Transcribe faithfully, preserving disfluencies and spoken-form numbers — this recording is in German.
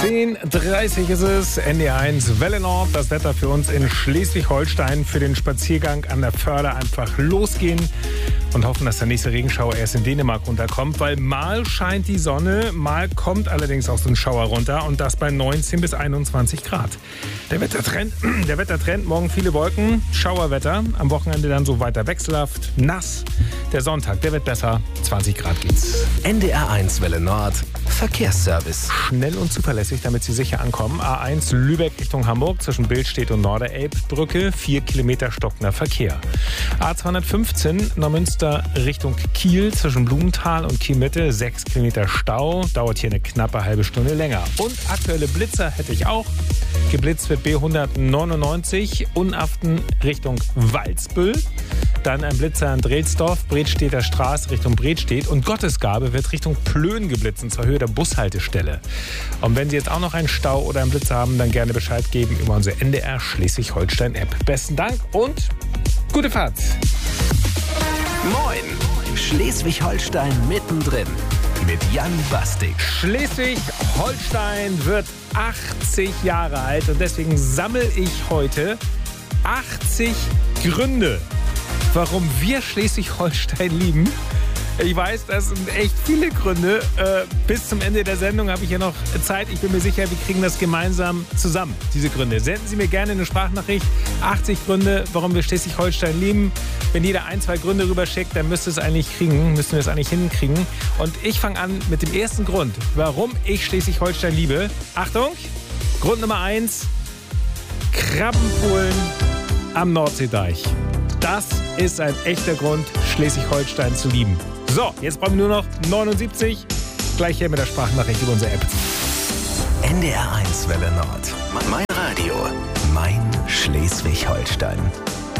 zehn Uhr dreißig ist es, N D R eins Welle Nord. Das Wetter für uns in Schleswig-Holstein für den Spaziergang an der Förde einfach losgehen und hoffen, dass der nächste Regenschauer erst in Dänemark runterkommt, weil mal scheint die Sonne, mal kommt allerdings auch so ein Schauer runter und das bei neunzehn bis einundzwanzig Grad. Der Wettertrend, der Wettertrend, morgen viele Wolken, Schauerwetter, am Wochenende dann so weiter wechselhaft, nass. Der Sonntag, der wird besser, zwanzig Grad geht's. N D R eins Welle Nord, Verkehrsservice. Schnell und zuverlässig, damit Sie sicher ankommen. A eins Lübeck Richtung Hamburg zwischen Billstedt und Norderelbbrücke, vier Kilometer stockender Verkehr. A zweihundertfünfzehn Neumünster Richtung Kiel zwischen Blumenthal und Kiel-Mitte, sechs Kilometer Stau, dauert hier eine knappe halbe Stunde länger. Und aktuelle Blitzer hätte ich auch. Geblitzt wird B hundertneunundneunzig, Unaften Richtung Walsbüll. Dann ein Blitzer in Drelsdorf, Bredstedter Straße Richtung Bredstedt und Gottesgabe wird Richtung Plön geblitzt, zur Höhe der Bushaltestelle. Und wenn Sie jetzt auch noch einen Stau oder einen Blitzer haben, dann gerne Bescheid geben über unsere N D R Schleswig-Holstein-App. Besten Dank und gute Fahrt. Moin, Schleswig-Holstein mittendrin mit Jan Bastik. Schleswig-Holstein wird achtzig Jahre alt und deswegen sammle ich heute achtzig Gründe, warum wir Schleswig-Holstein lieben. Ich weiß, das sind echt viele Gründe. Äh, bis zum Ende der Sendung habe ich ja noch Zeit. Ich bin mir sicher, wir kriegen das gemeinsam zusammen, diese Gründe. Senden Sie mir gerne eine Sprachnachricht. achtzig Gründe, warum wir Schleswig-Holstein lieben. Wenn jeder ein, zwei Gründe rüberschickt, dann müsste es eigentlich kriegen, müssen wir es eigentlich hinkriegen. Und ich fange an mit dem ersten Grund, warum ich Schleswig-Holstein liebe. Achtung, Grund Nummer eins, Krabbenpoolen am Nordseedeich. Das ist ein echter Grund, Schleswig-Holstein zu lieben. So, jetzt brauchen wir nur noch neunundsiebzig. Gleich hier mit der Sprachnachricht über unsere App. N D R eins Welle Nord. Mein Radio. Mein Schleswig-Holstein.